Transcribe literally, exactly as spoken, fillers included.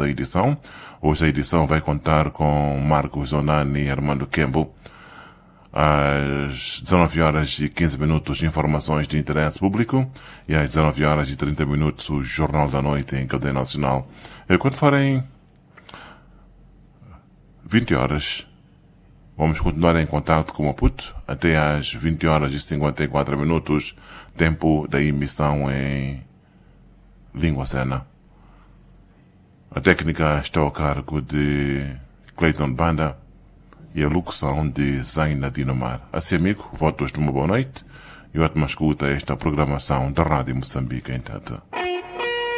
segunda edição. Hoje a edição vai contar com Marcos Zonani e Armando Kembo. Às dezenove horas e quinze minutos, informações de interesse público. E às dezenove horas e trinta minutos, o Jornal da Noite em cadeia nacional. E quando forem vinte horas, vamos continuar em contato com o Maputo até às vinte horas e cinquenta e quatro minutos, tempo da emissão em língua sena. A técnica está ao cargo de Clayton Banda e a locução de Zaina Dinomar. Assim, amigo, votos de uma boa noite e ótima escuta a esta programação da Rádio Moçambique em Tata.